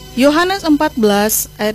Yohanes 14 ayat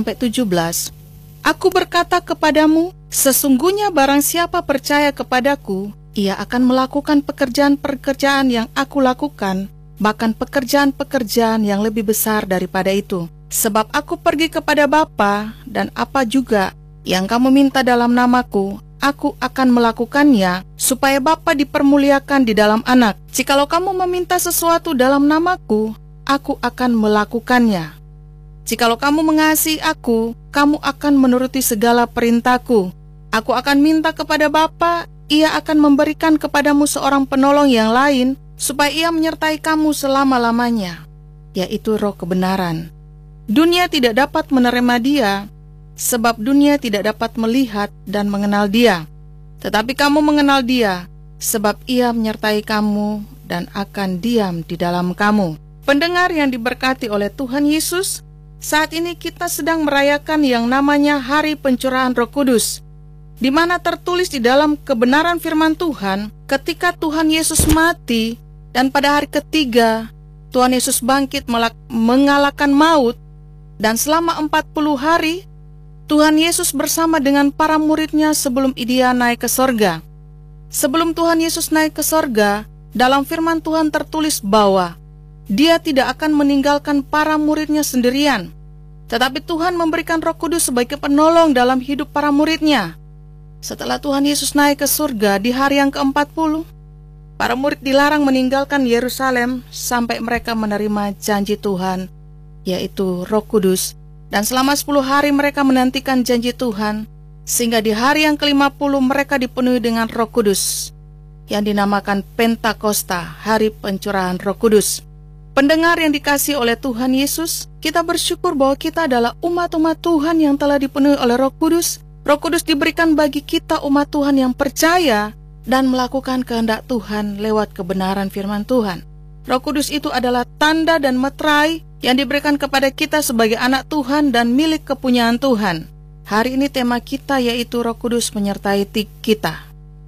12-17. Aku berkata kepadamu, sesungguhnya barang siapa percaya kepadaku, ia akan melakukan pekerjaan-pekerjaan yang aku lakukan, bahkan pekerjaan-pekerjaan yang lebih besar daripada itu. Sebab aku pergi kepada Bapa, dan apa juga yang kamu minta dalam namaku, aku akan melakukannya, supaya Bapa dipermuliakan di dalam Anak. Jikalau kamu meminta sesuatu dalam namaku, aku akan melakukannya. Jikalau kamu mengasihi aku, kamu akan menuruti segala perintahku. Aku akan minta kepada Bapa, ia akan memberikan kepadamu seorang penolong yang lain, supaya ia menyertai kamu selama-lamanya, yaitu Roh kebenaran. Dunia tidak dapat menerima dia, sebab dunia tidak dapat melihat dan mengenal dia. Tetapi kamu mengenal dia, sebab ia menyertai kamu dan akan diam di dalam kamu. Pendengar yang diberkati oleh Tuhan Yesus, saat ini kita sedang merayakan yang namanya Hari Pencurahan Roh Kudus, di mana tertulis di dalam kebenaran firman Tuhan, ketika Tuhan Yesus mati dan pada hari ketiga Tuhan Yesus bangkit mengalahkan maut, dan selama 40 hari Tuhan Yesus bersama dengan para muridnya sebelum dia naik ke sorga. Sebelum Tuhan Yesus naik ke sorga, dalam firman Tuhan tertulis bahwa dia tidak akan meninggalkan para muridnya sendirian, tetapi Tuhan memberikan Roh Kudus sebagai penolong dalam hidup para muridnya. Setelah Tuhan Yesus naik ke surga di hari yang ke-40, para murid dilarang meninggalkan Yerusalem sampai mereka menerima janji Tuhan, yaitu Roh Kudus. Dan selama 10 hari mereka menantikan janji Tuhan, sehingga di hari yang ke-50 mereka dipenuhi dengan Roh Kudus, yang dinamakan Pentakosta, Hari Pencurahan Roh Kudus. Pendengar yang dikasihi oleh Tuhan Yesus, kita bersyukur bahwa kita adalah umat-umat Tuhan yang telah dipenuhi oleh Roh Kudus. Roh Kudus diberikan bagi kita umat Tuhan yang percaya dan melakukan kehendak Tuhan lewat kebenaran firman Tuhan. Roh Kudus itu adalah tanda dan meterai yang diberikan kepada kita sebagai anak Tuhan dan milik kepunyaan Tuhan. Hari ini tema kita yaitu Roh Kudus menyertai kita.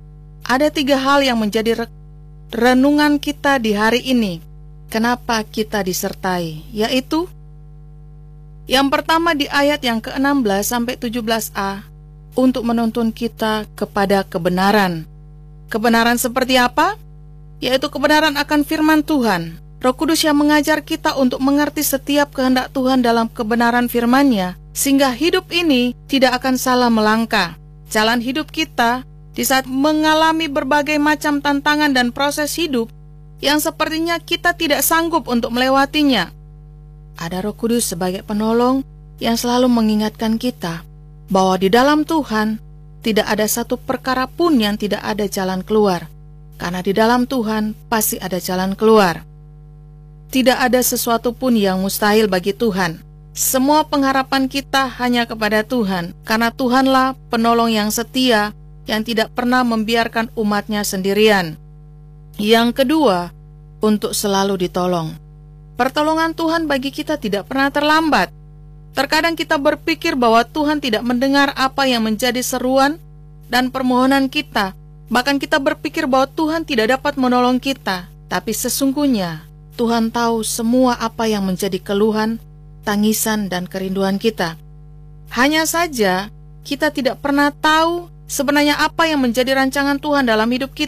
Ada 3 hal yang menjadi renungan kita di hari ini. Kenapa kita disertai? Yaitu, yang pertama di ayat yang ke-16-17a, untuk menuntun kita kepada kebenaran. Kebenaran seperti apa? Yaitu kebenaran akan firman Tuhan. Roh Kudus yang mengajar kita untuk mengerti setiap kehendak Tuhan dalam kebenaran firman-Nya, sehingga hidup ini tidak akan salah melangkah. Jalan hidup kita di saat mengalami berbagai macam tantangan dan proses hidup yang sepertinya kita tidak sanggup untuk melewatinya. Ada Roh Kudus sebagai penolong yang selalu mengingatkan kita bahwa di dalam Tuhan tidak ada satu perkara pun yang tidak ada jalan keluar, karena di dalam Tuhan pasti ada jalan keluar. Tidak ada sesuatu pun yang mustahil bagi Tuhan. Semua pengharapan kita hanya kepada Tuhan, karena Tuhanlah penolong yang setia yang tidak pernah membiarkan umatnya sendirian. Yang kedua, untuk selalu ditolong. Pertolongan Tuhan bagi kita tidak pernah terlambat. Terkadang kita berpikir bahwa Tuhan tidak mendengar apa yang menjadi seruan dan permohonan kita. Bahkan kita berpikir bahwa Tuhan tidak dapat menolong kita. Tapi sesungguhnya Tuhan tahu semua apa yang menjadi keluhan, tangisan, dan kerinduan kita. Hanya saja kita tidak pernah tahu sebenarnya apa yang menjadi rancangan Tuhan dalam hidup kita.